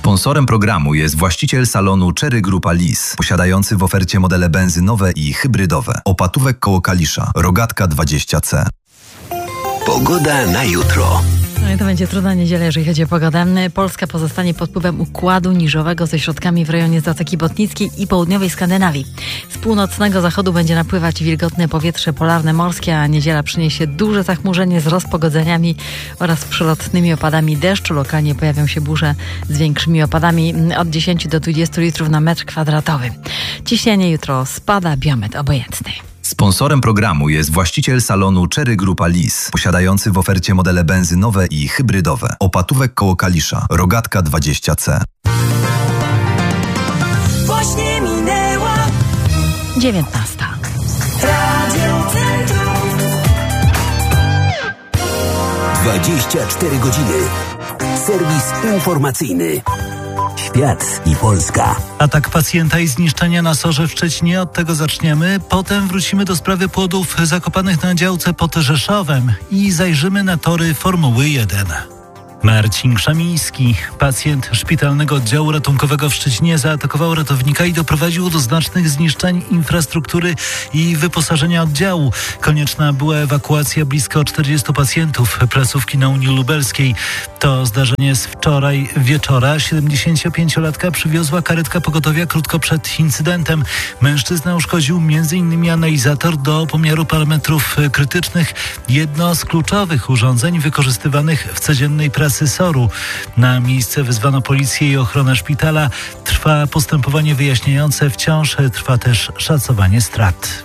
Sponsorem programu jest właściciel salonu Cherry Grupa Lis, posiadający w ofercie modele benzynowe i hybrydowe. Opatówek koło Kalisza, Rogatka 20C. Pogoda na jutro. No i to będzie trudna niedziela, jeżeli chodzi o pogodę. Polska pozostanie pod wpływem układu niżowego ze środkami w rejonie Zatoki Botnickiej i południowej Skandynawii. Z północnego zachodu będzie napływać wilgotne powietrze polarne morskie, a niedziela przyniesie duże zachmurzenie z rozpogodzeniami oraz przelotnymi opadami deszczu. Lokalnie pojawią się burze z większymi opadami od 10 do 20 litrów na metr kwadratowy. Ciśnienie jutro spada, biometr obojętny. Sponsorem programu jest właściciel salonu Cherry Grupa Lis, posiadający w ofercie modele benzynowe i hybrydowe. Opatówek koło Kalisza, Rogatka 20C. Właśnie minęła 19. Radio Centrum. 24 godziny. Serwis informacyjny. Świat i Polska. Atak pacjenta i zniszczenia na SOR-ze w Szczecinie, od tego zaczniemy. Potem wrócimy do sprawy płodów zakopanych na działce pod Rzeszowem i zajrzymy na tory Formuły 1. Marcin Krzemiński, pacjent szpitalnego oddziału ratunkowego w Szczecinie, zaatakował ratownika i doprowadził do znacznych zniszczeń infrastruktury i wyposażenia oddziału. Konieczna była ewakuacja blisko 40 pacjentów placówki na Unii Lubelskiej. To zdarzenie z wczoraj wieczora. 75-latka przywiozła karetka pogotowia krótko przed incydentem. Mężczyzna uszkodził m.in. analizator do pomiaru parametrów krytycznych, jedno z kluczowych urządzeń wykorzystywanych w codziennej pracy SOR-u. Na miejsce wezwano policję i ochronę szpitala. Trwa postępowanie wyjaśniające, wciąż trwa też szacowanie strat.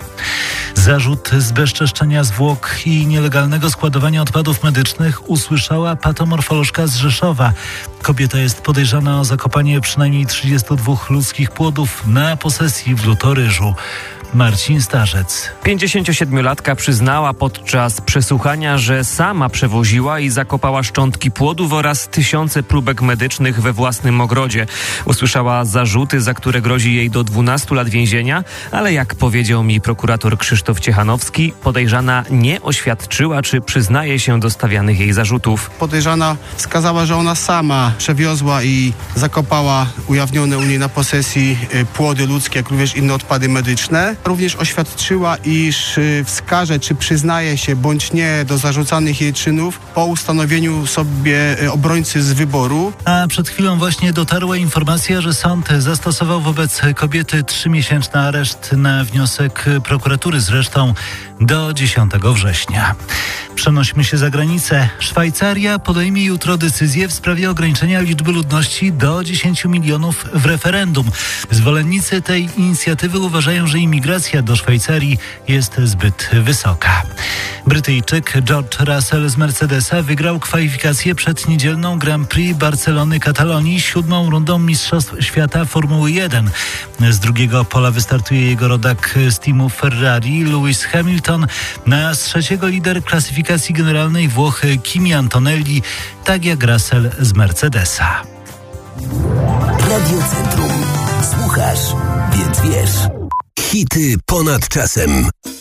Zarzut zbezczeszczenia zwłok i nielegalnego składowania odpadów medycznych usłyszała patomorfolożka z Rzeszowa. Kobieta jest podejrzana o zakopanie przynajmniej 32 ludzkich płodów na posesji w Lutoryżu. Marcin Starzec. 57-latka przyznała podczas przesłuchania, że sama przewoziła i zakopała szczątki płodów oraz tysiące próbek medycznych we własnym ogrodzie. Usłyszała zarzuty, za które grozi jej do 12 lat więzienia, ale jak powiedział mi prokurator Krzysztof Ciechanowski, podejrzana nie oświadczyła, czy przyznaje się do stawianych jej zarzutów. Podejrzana wskazała, że ona sama przewiozła i zakopała ujawnione u niej na posesji płody ludzkie, jak również inne odpady medyczne. Również oświadczyła, iż wskaże, czy przyznaje się bądź nie do zarzucanych jej czynów po ustanowieniu sobie obrońcy z wyboru. A przed chwilą właśnie dotarła informacja, że sąd zastosował wobec kobiety 3-miesięczny areszt na wniosek prokuratury, zresztą do 10 września. Przenosimy się za granicę. Szwajcaria podejmie jutro decyzję w sprawie ograniczenia liczby ludności do 10 milionów w referendum. Zwolennicy tej inicjatywy uważają, że imigracja do Szwajcarii jest zbyt wysoka. Brytyjczyk George Russell z Mercedesa wygrał kwalifikację przed niedzielną Grand Prix Barcelony Katalonii 7. rundą Mistrzostw Świata Formuły 1. Z drugiego pola wystartuje jego rodak z teamu Ferrari Lewis Hamilton, a z trzeciego lider klasyfikacji generalnej Włoch Kimi Antonelli, tak jak Russell z Mercedesa. Radio Centrum. Słuchasz, więc wiesz. Hity ponad czasem.